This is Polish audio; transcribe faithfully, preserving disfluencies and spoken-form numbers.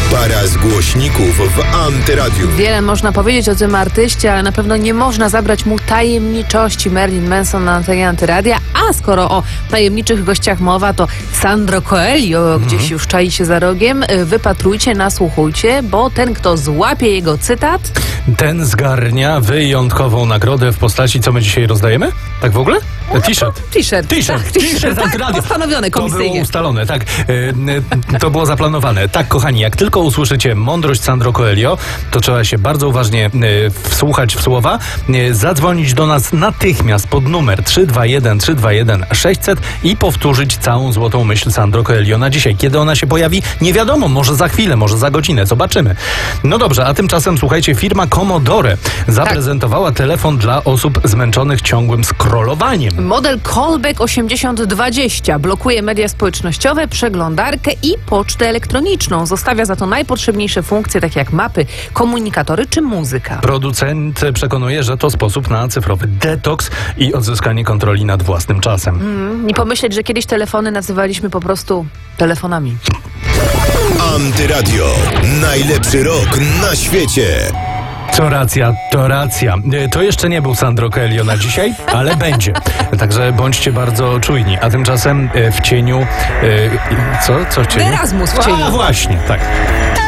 Para z głośników w Antyradiu. Wiele można powiedzieć o tym artyście, ale na pewno nie można zabrać mu tajemniczości. Marilyn Manson na antenie Antyradia. A skoro o tajemniczych gościach mowa, to Sandro Coelho Mhm. gdzieś już czai się za rogiem. Wypatrujcie, nasłuchujcie, bo ten, kto złapie jego cytat... Ten zgarnia wyjątkową nagrodę w postaci, co my dzisiaj rozdajemy? Tak w ogóle? T-shirt. T-shirt. T-shirt. Tak, T-shirt tak, Antyradia. postanowione To było komisyjnie. ustalone, tak. E, e, to było zaplanowane. Tak, kochani, jak tylko usłyszycie mądrość Sandro Coelho, to trzeba się bardzo uważnie e, wsłuchać w słowa, e, zadzwonić do nas natychmiast pod numer trzy dwa jeden trzy dwa jeden sześćset i powtórzyć całą złotą myśl Sandro Coelho na dzisiaj. Kiedy ona się pojawi? Nie wiadomo, może za chwilę, może za godzinę, zobaczymy. No dobrze, a tymczasem słuchajcie, firma Commodore zaprezentowała telefon dla osób zmęczonych ciągłym scrollowaniem. Model Callback osiemdziesiąt dwadzieścia blokuje media społecznościowe, przeglądarkę i pocztę elektroniczną. Zostawia za to najpotrzebniejsze funkcje, takie jak mapy, komunikatory czy muzyka. Producent przekonuje, że to sposób na cyfrowy detoks i odzyskanie kontroli nad własnym czasem. Mm, nie pomyśleć, że kiedyś telefony nazywaliśmy po prostu telefonami. Antyradio. Najlepszy rok na świecie. To racja, to racja. E, To jeszcze nie był Sandro Coelho na dzisiaj, ale będzie. Także bądźcie bardzo czujni. A tymczasem e, w cieniu... E, co? Co w cieniu? Erasmus w cieniu. A właśnie, tak.